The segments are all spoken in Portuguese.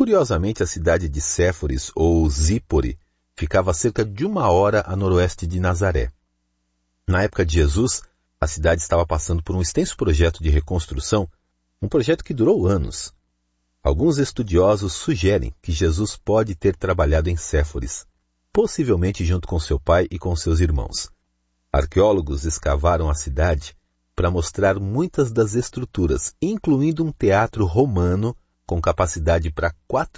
Curiosamente, a cidade de Séforis, ou Zípore, ficava a cerca de 1 hora a noroeste de Nazaré. Na época de Jesus, a cidade estava passando por um extenso projeto de reconstrução, um projeto que durou anos. Alguns estudiosos sugerem que Jesus pode ter trabalhado em Séforis, possivelmente junto com seu pai e com seus irmãos. Arqueólogos escavaram a cidade para mostrar muitas das estruturas, incluindo um teatro romano com capacidade para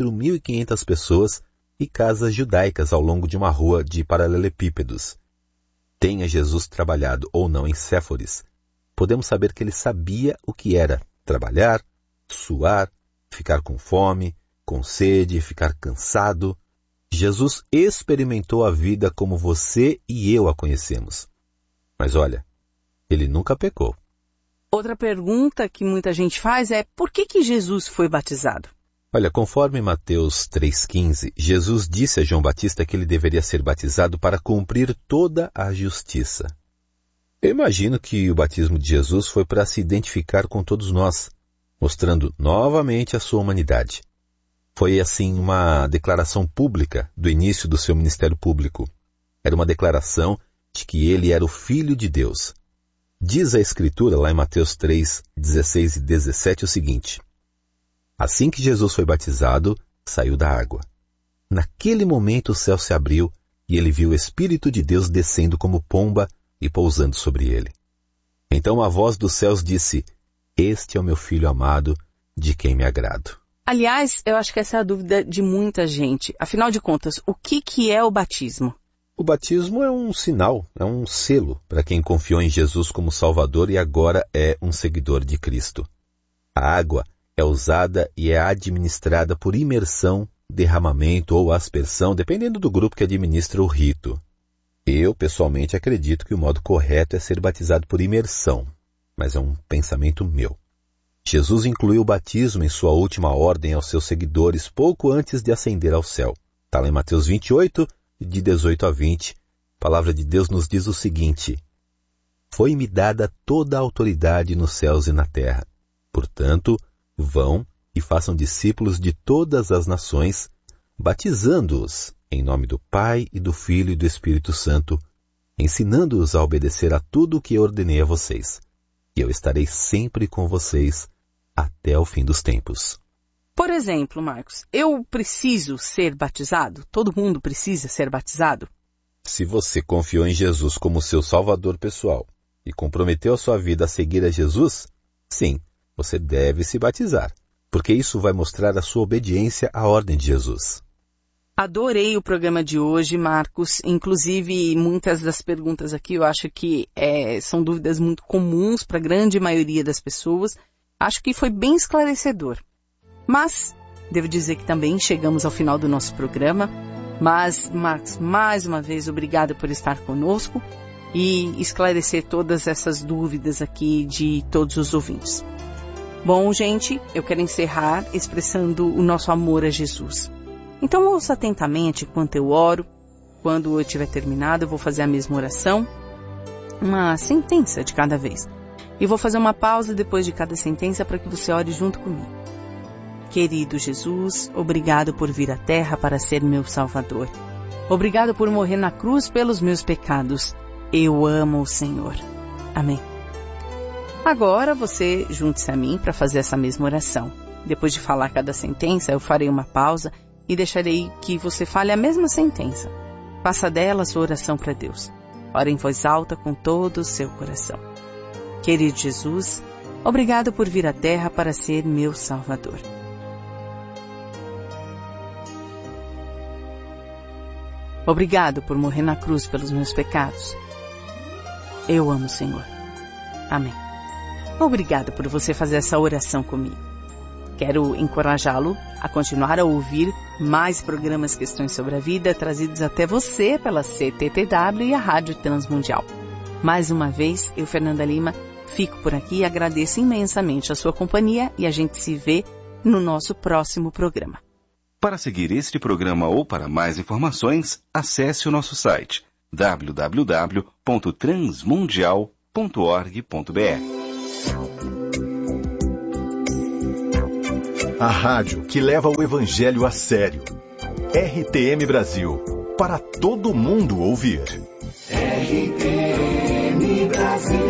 4.500 pessoas e casas judaicas ao longo de uma rua de paralelepípedos. Tenha Jesus trabalhado ou não em Séforis, podemos saber que ele sabia o que era trabalhar, suar, ficar com fome, com sede, ficar cansado. Jesus experimentou a vida como você e eu a conhecemos. Mas olha, ele nunca pecou. Outra pergunta que muita gente faz é: por que Jesus foi batizado? Olha, conforme Mateus 3,15, Jesus disse a João Batista que ele deveria ser batizado para cumprir toda a justiça. Eu imagino que o batismo de Jesus foi para se identificar com todos nós, mostrando novamente a sua humanidade. Foi, assim, uma declaração pública do início do seu ministério público. Era uma declaração de que ele era o Filho de Deus. Diz a Escritura, lá em Mateus 3, 16 e 17, o seguinte: assim que Jesus foi batizado, saiu da água. Naquele momento o céu se abriu e ele viu o Espírito de Deus descendo como pomba e pousando sobre ele. Então a voz dos céus disse: este é o meu Filho amado, de quem me agrado. Aliás, eu acho que essa é a dúvida de muita gente. Afinal de contas, o que é o batismo? O batismo é um sinal, é um selo para quem confiou em Jesus como Salvador e agora é um seguidor de Cristo. A água é usada e é administrada por imersão, derramamento ou aspersão, dependendo do grupo que administra o rito. Eu, pessoalmente, acredito que o modo correto é ser batizado por imersão, mas é um pensamento meu. Jesus incluiu o batismo em sua última ordem aos seus seguidores pouco antes de ascender ao céu. Está lá em Mateus 28, de 18 a 20. A palavra de Deus nos diz o seguinte: foi-me dada toda a autoridade nos céus e na terra. Portanto, vão e façam discípulos de todas as nações, batizando-os em nome do Pai e do Filho e do Espírito Santo, ensinando-os a obedecer a tudo o que eu ordenei a vocês. E eu estarei sempre com vocês até o fim dos tempos. Por exemplo, Marcos, eu preciso ser batizado? Todo mundo precisa ser batizado? Se você confiou em Jesus como seu Salvador pessoal e comprometeu a sua vida a seguir a Jesus, sim, você deve se batizar, porque isso vai mostrar a sua obediência à ordem de Jesus. Adorei o programa de hoje, Marcos. Inclusive, muitas das perguntas aqui eu acho que são dúvidas muito comuns para a grande maioria das pessoas. Acho que foi bem esclarecedor. Mas, devo dizer que também chegamos ao final do nosso programa. Mas, Marcos, mais uma vez, obrigado por estar conosco e esclarecer todas essas dúvidas aqui de todos os ouvintes. Bom, gente, eu quero encerrar expressando o nosso amor a Jesus. Então, ouça atentamente enquanto eu oro. Quando eu tiver terminado, eu vou fazer a mesma oração, uma sentença de cada vez. E vou fazer uma pausa depois de cada sentença para que você ore junto comigo. Querido Jesus, obrigado por vir à Terra para ser meu Salvador. Obrigado por morrer na cruz pelos meus pecados. Eu amo o Senhor. Amém. Agora você junte-se a mim para fazer essa mesma oração. Depois de falar cada sentença, eu farei uma pausa e deixarei que você fale a mesma sentença. Faça dela a sua oração para Deus. Ore em voz alta com todo o seu coração. Querido Jesus, obrigado por vir à Terra para ser meu Salvador. Obrigado por morrer na cruz pelos meus pecados. Eu amo o Senhor. Amém. Obrigado por você fazer essa oração comigo. Quero encorajá-lo a continuar a ouvir mais programas Questões sobre a Vida trazidos até você pela CTTW e a Rádio Transmundial. Mais uma vez, eu, Fernanda Lima, fico por aqui e agradeço imensamente a sua companhia e a gente se vê no nosso próximo programa. Para seguir este programa ou para mais informações, acesse o nosso site www.transmundial.org.br. A rádio que leva o evangelho a sério. RTM Brasil, para todo mundo ouvir. RTM Brasil.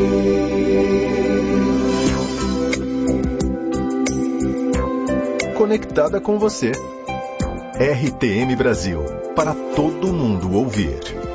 Conectada com você. RTM Brasil, para todo mundo ouvir.